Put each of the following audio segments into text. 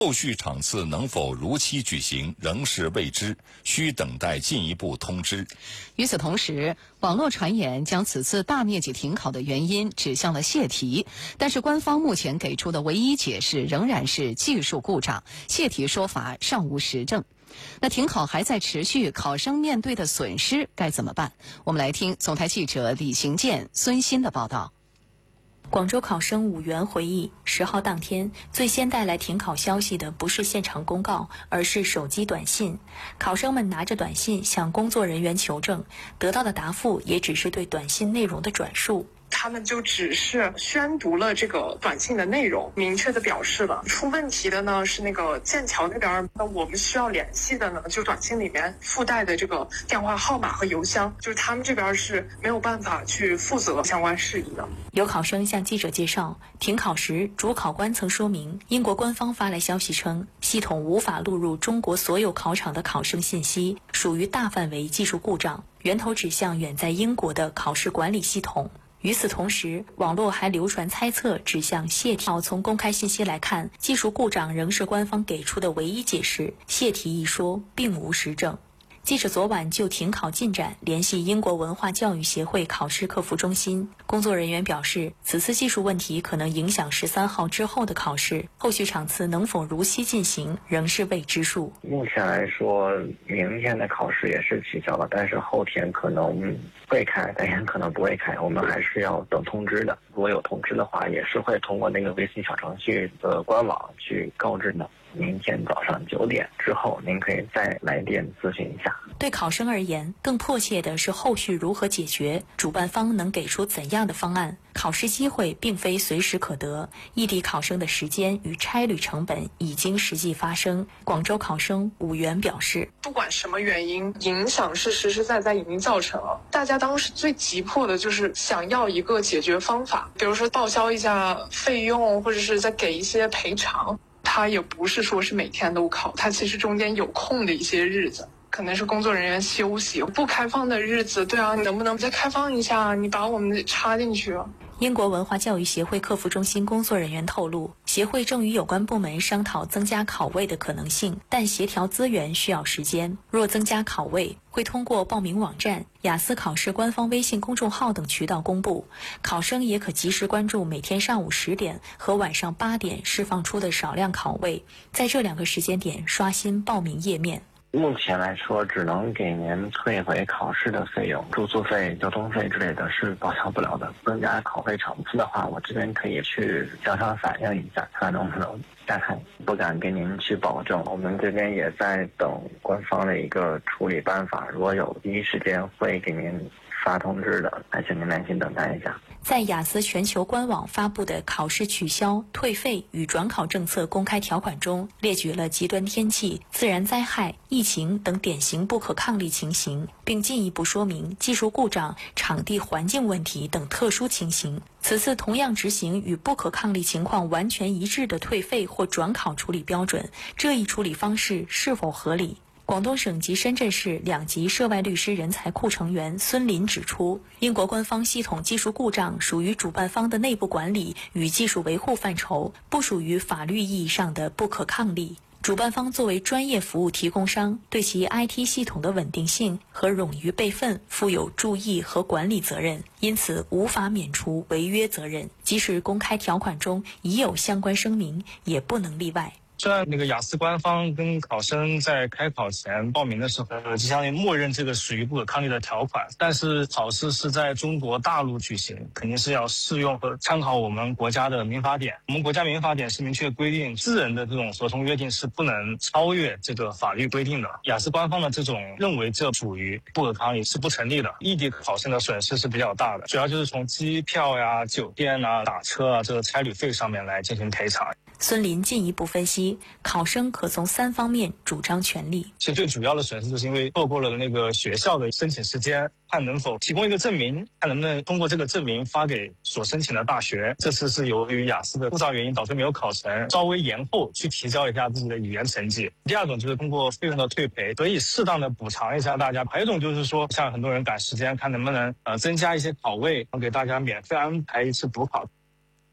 后续场次能否如期举行仍是未知，需等待进一步通知。 与此同时，网络传言将此次大面积停考的原因指向了泄题，但是官方目前给出的唯一解释仍然是技术故障，泄题说法尚无实证。那停考还在持续，考生面对的损失该怎么办？我们来听总台记者李行健、孙鑫的报道。 广州考生武元回忆，10号当天，最先带来停考消息的不是现场公告，而是手机短信。考生们拿着短信向工作人员求证，得到的答复也只是对短信内容的转述。 他们就只是宣读了这个短信的内容，明确的表示了出问题的呢是那个剑桥那边，那我们需要联系的呢，就短信里面附带的这个电话号码和邮箱，就是他们这边是没有办法去负责相关事宜的。 有考生向记者介绍，停考时主考官曾说明，英国官方发来消息称，系统无法录入中国所有考场的考生信息，属于大范围技术故障，源头指向远在英国的考试管理系统。与此同时，网络还流传猜测指向泄题。从公开信息来看，技术故障仍是官方给出的唯一解释，泄题一说并无实证。记者昨晚就停考进展联系英国文化教育协会考试客服中心，工作人员表示，此次技术问题可能影响13号之后的考试，后续场次能否如期进行仍是未知数。 目前来说，明天的考试也是取消了，但是后天可能会开，但也可能不会开，我们还是要等通知的。如果有通知的话，也是会通过那个微信小程序的官网去告知的。明天早上9点之后，您可以再来电咨询一下。 对考生而言，更迫切的是后续如何解决，主办方能给出怎样的方案。考试机会并非随时可得，异地考生的时间与差旅成本已经实际发生。广州考生武元表示， 不管什么原因，影响是实实在在已经造成了。大家当时最急迫的就是想要一个解决方法，比如说报销一下费用，或者是再给一些赔偿。他也不是说是每天都考，他其实中间有空的一些日子，可能是工作人员休息不开放的日子。对啊，你能不能再开放一下？你把我们插进去。 英国文化教育协会客服中心工作人员透露，协会正与有关部门商讨增加考位的可能性，但协调资源需要时间。若增加考位，会通过报名网站、雅思考试官方微信公众号等渠道公布。考生也可及时关注每天上午10点和晚上8点释放出的少量考位，在这2个时间点刷新报名页面。 目前来说，只能给您退回考试的费用，住宿费、交通费之类的是报销不了的。增加考费场次的话，我这边可以去向上反映一下，看能不能加开，不敢给您去保证。我们这边也在等官方的一个处理办法，如果有第一时间会给您发通知的，还请您耐心等待一下。 在雅思全球官网发布的考试取消、退费与转考政策公开条款中，列举了极端天气、自然灾害、疫情等典型不可抗力情形，并进一步说明技术故障、场地环境问题等特殊情形。此次同样执行与不可抗力情况完全一致的退费或转考处理标准，这一处理方式是否合理？广东省及深圳市2级涉外律师人才库成员孙林指出，英国官方系统技术故障属于主办方的内部管理与技术维护范畴，不属于法律意义上的不可抗力。主办方作为专业服务提供商，对其 IT 系统的稳定性和冗余备份负有注意和管理责任，因此无法免除违约责任。即使公开条款中已有相关声明，也不能例外。 虽然那个雅思官方跟考生在开考前报名的时候，就相当于默认这个属于不可抗力的条款，但是考试是在中国大陆举行，肯定是要适用和参考我们国家的民法典。我们国家民法典是明确规定，私人的这种合同约定是不能超越这个法律规定的。雅思官方的这种认为这属于不可抗力是不成立的。异地考生的损失是比较大的，主要就是从机票呀、酒店啊、打车啊这个差旅费上面来进行赔偿。 孙林进一步分析，考生可从3方面主张权利。 其实最主要的损失就是因为错过了那个学校的申请时间，看能否提供一个证明，看能不能通过这个证明发给所申请的大学。这次是由于雅思的故障原因导致没有考成，稍微延后去提交一下自己的语言成绩。第二种就是通过费用的退赔，可以适当的补偿一下大家。还有一种就是说，像很多人赶时间，看能不能增加一些考位，给大家免费安排一次补考。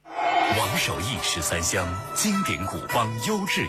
王守义13香，经典古方优质